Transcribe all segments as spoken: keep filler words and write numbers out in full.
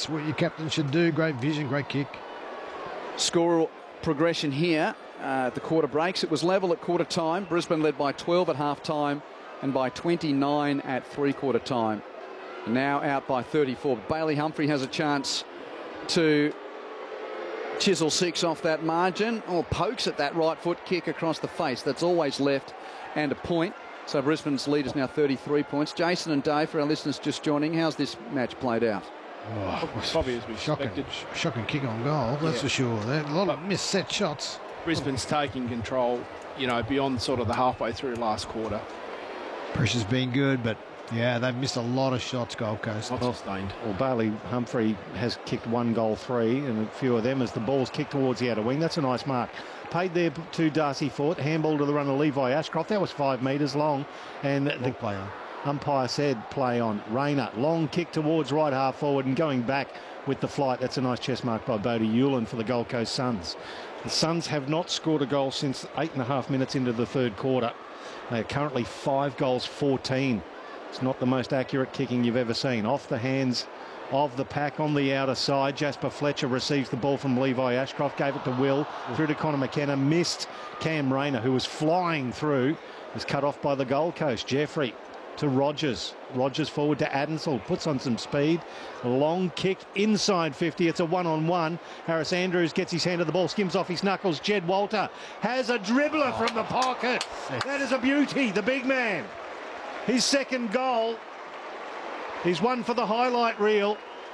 That's what your captain should do. Great vision, great kick. Score progression here uh, at the quarter breaks. It was level at quarter time. Brisbane led by twelve at half time and by twenty-nine at three quarter time. Now out by thirty-four. Bailey Humphrey has a chance to chisel six off that margin, or pokes at that right foot kick across the face. That's always left, and a point. So Brisbane's lead is now thirty-three points. Jason and Dave, for our listeners just joining, how's this match played out? Oh, probably as we shocking, expected. Shocking kick on goal, that's yeah. for sure. There, a lot but of missed set shots. Brisbane's taking control, you know, beyond sort of the halfway through last quarter. Pressure's been good, but yeah, they've missed a lot of shots, Gold Coast. Not sustained. Well, Bailey Humphrey has kicked one goal three, and a few of them as the ball's kicked towards the outer wing. That's a nice mark. Paid there to Darcy Fort. Handball to the runner, Levi Ashcroft. That was five metres long. And the play on. umpire said play on. Rayner, long kick towards right half forward and going back with the flight. That's a nice chest mark by Bodie Hewlin for the Gold Coast Suns. The Suns have not scored a goal since eight and a half minutes into the third quarter. They are currently five goals, fourteen. It's not the most accurate kicking you've ever seen. Off the hands of the pack on the outer side. Jasper Fletcher receives the ball from Levi Ashcroft, gave it to Will, through to Connor McKenna, missed Cam Rayner, who was flying through, was cut off by the Gold Coast. Jeffrey to Rogers. Rogers forward to Adensel, puts on some speed. A long kick inside fifty. It's a one-on-one. Harris Andrews gets his hand to the ball, skims off his knuckles. Jed Walter has a dribbler from the pocket. That is a beauty, the big man. His second goal. He's one for the highlight reel.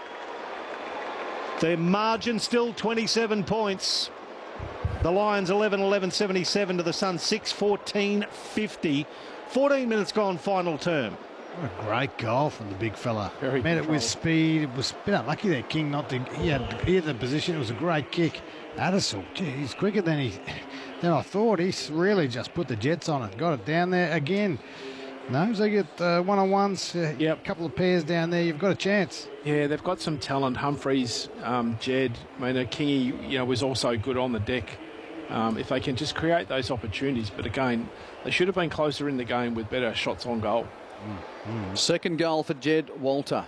Their margin still twenty-seven points. The Lions eleven eleven seventy-seven to the Suns six fourteen fifty. fourteen minutes gone, final term. What a great goal from the big fella. Very Made it with controlled. speed. It was a bit unlucky there, King, not to. He had, he had the position. It was a great kick. Addison, gee, he's quicker than he than I thought. He's really just put the jets on it. Got it down there again. No, they get uh, one-on-ones, uh, Yep. a couple of pairs down there, you've got a chance. Yeah, they've got some talent. Humphreys, um, Jed, I mean, uh, Kingy, you know, was also good on the deck. Um, if they can just create those opportunities, but again, they should have been closer in the game with better shots on goal. Mm. Mm. Second goal for Jed Walter.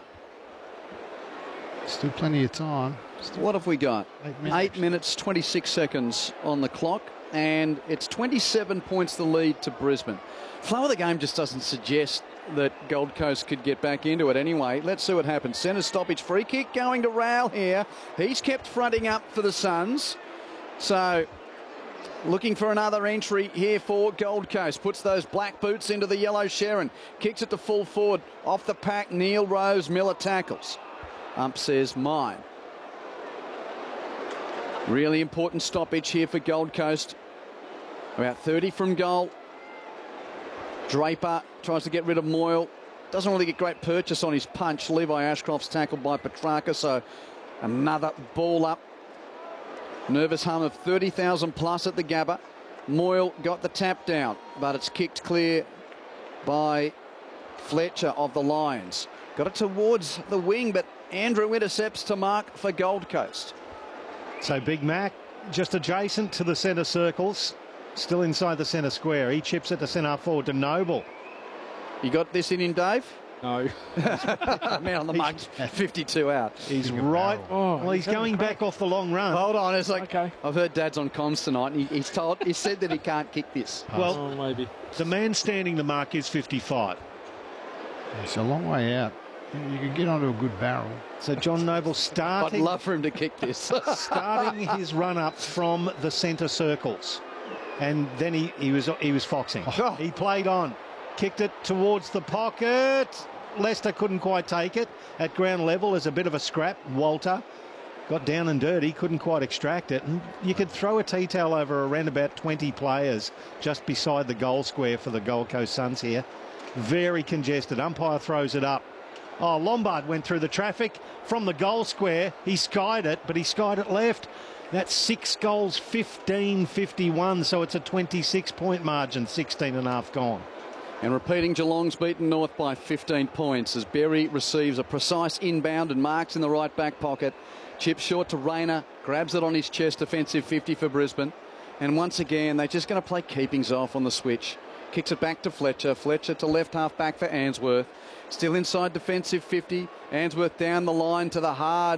Still plenty of time. Still what have we got? Eight minutes. Eight minutes, twenty-six seconds on the clock, and it's twenty-seven points the lead to Brisbane. Flow of the game just doesn't suggest that Gold Coast could get back into it anyway. Let's see what happens. Centre stoppage, free kick going to Rowell here. He's kept fronting up for the Suns. So looking for another entry here for Gold Coast. Puts those black boots into the yellow Sharon. Kicks it to full forward. Off the pack, Neil Rose Miller tackles. Ump says mine. Really important stoppage here for Gold Coast. About thirty from goal. Draper tries to get rid of Moyle. Doesn't really get great purchase on his punch. Levi Ashcroft's tackled by Petrarca, so another ball up. Nervous hum of thirty thousand plus at the Gabba. Moyle got the tap down, but it's kicked clear by Fletcher of the Lions. Got it towards the wing, but Andrew intercepts to mark for Gold Coast. So Big Mac just adjacent to the centre circles, still inside the centre square. He chips it to centre forward to Noble. You got this in, in Dave? No. Man on the mugs, fifty-two out. He's right. Oh, well, he's he's going back off the long run. Hold on, it's like Okay. I've heard Dad's on comms tonight, and he, he's told he said that he can't kick this. Well, Oh, maybe. the man standing the mark is fifty-five. It's a long way out. You could get onto a good barrel. So John Noble I'd starting love for him to kick this. starting his run up from the centre circles, and then he, he was he was foxing. Oh. He played on, kicked it towards the pocket. Leicester couldn't quite take it at ground level. There's a bit of a scrap. Walter got down and dirty, couldn't quite extract it. And you could throw a tea towel over around about twenty players just beside the goal square for the Gold Coast Suns here. Very congested. Umpire throws it up. Oh, Lombard went through the traffic from the goal square. He skied it, but he skied it left. That's six goals, fifteen fifty-one, so it's a twenty-six point margin, sixteen and a half gone. And repeating, Geelong's beaten North by fifteen points as Berry receives a precise inbound and marks in the right back pocket. Chips short to Rayner, grabs it on his chest, defensive fifty for Brisbane. And once again, they're just going to play keepings off on the switch. Kicks it back to Fletcher. Fletcher to left half back for Answorth. Still inside defensive fifty. Answorth down the line to the hard